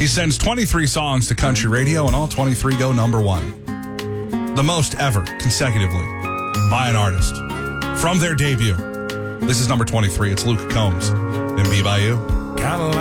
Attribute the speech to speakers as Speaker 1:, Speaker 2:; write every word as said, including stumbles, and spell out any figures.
Speaker 1: He sends twenty-three songs to country radio, and all twenty-three go number one. The most ever consecutively by an artist from their debut. This is number twenty-three. It's Luke Combs and Be By You.
Speaker 2: Got a